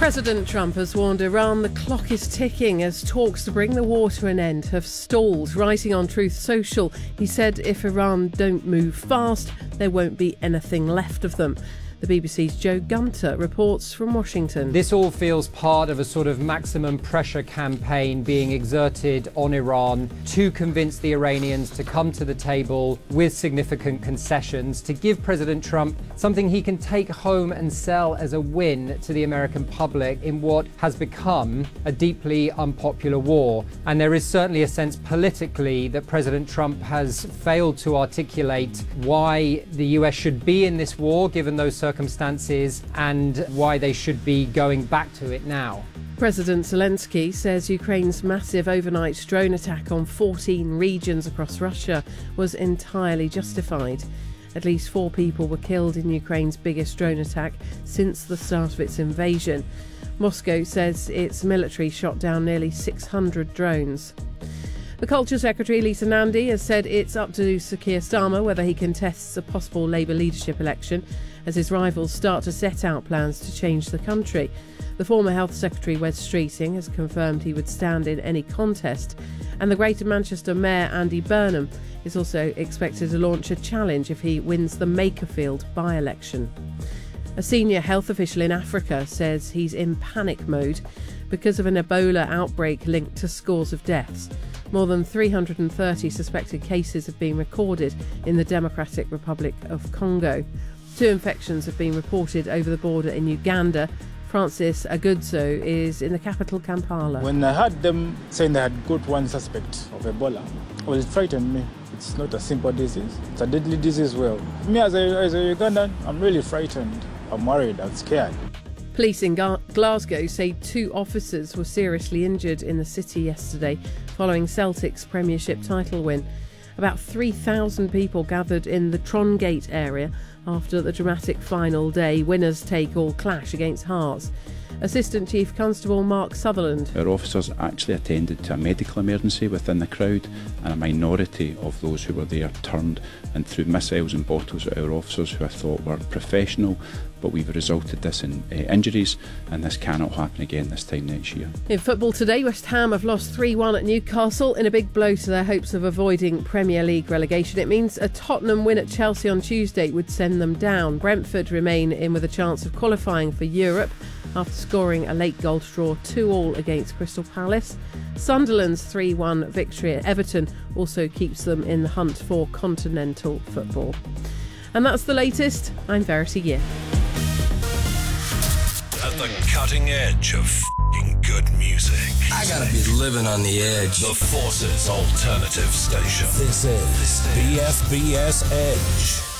President Trump has warned Iran the clock is ticking as talks to bring the war to an end have stalled. Writing on Truth Social, he said if Iran don't move fast, there won't be anything left of them. The BBC's Joe Gunter reports from Washington. This all feels part of a sort of maximum pressure campaign being exerted on Iran to convince the Iranians to come to the table with significant concessions, to give President Trump something he can take home and sell as a win to the American public in what has become a deeply unpopular war. And there is certainly a sense politically that President Trump has failed to articulate why the US should be in this war, given those circumstances, and why they should be going back to it now. President Zelensky says Ukraine's massive overnight drone attack on 14 regions across Russia was entirely justified. At least 4 people were killed in Ukraine's biggest drone attack since the start of its invasion. Moscow says its military shot down nearly 600 drones. The Culture Secretary, Lisa Nandy, has said it's up to Sir Keir Starmer whether he contests a possible Labour leadership election as his rivals start to set out plans to change the country. The former Health Secretary, Wes Streeting, has confirmed he would stand in any contest, and the Greater Manchester Mayor, Andy Burnham, is also expected to launch a challenge if he wins the Makerfield by-election. A senior health official in Africa says he's in panic mode because of an Ebola outbreak linked to scores of deaths. More than 330 suspected cases have been recorded in the Democratic Republic of Congo. 2 infections have been reported over the border in Uganda. Francis Agudzo is in the capital, Kampala. When I heard them saying they had got 1 suspect of Ebola, well, it frightened me. It's not a simple disease. It's a deadly disease as well. Me as a Ugandan, I'm really frightened. I'm worried. I'm scared. Police in Glasgow say 2 officers were seriously injured in the city yesterday following Celtic's Premiership title win. About 3,000 people gathered in the Trongate area after the dramatic final day winners take all clash against Hearts. Assistant Chief Constable Mark Sutherland. Our officers actually attended to a medical emergency within the crowd, and a minority of those who were there turned and threw missiles and bottles at our officers, who I thought were professional, but we've resulted this in injuries, and this cannot happen again this time next year. In football today, West Ham have lost 3-1 at Newcastle in a big blow to their hopes of avoiding Premier League relegation. It means a Tottenham win at Chelsea on Tuesday would send them down. Brentford remain in with a chance of qualifying for Europe after scoring a late goal to draw 2-2 against Crystal Palace. Sunderland's 3-1 victory at Everton also keeps them in the hunt for continental football. And that's the latest. I'm Verity Gibb. At the cutting edge of f***ing good music. I gotta be living on the edge. The Forces Alternative Station. This is BFBS Edge.